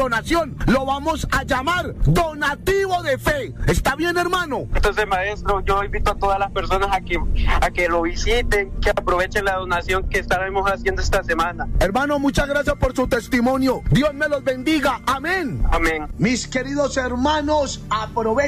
donación. Lo vamos a llamar donativo de fe. ¿Está bien, hermano? Entonces, maestro, yo invito a todas las personas a que lo visiten, que aprovechen la donación que estaremos haciendo esta semana. Hermano, muchas gracias por su testimonio. Dios me los bendiga. Amén. Amén. Mis queridos hermanos, aprovechen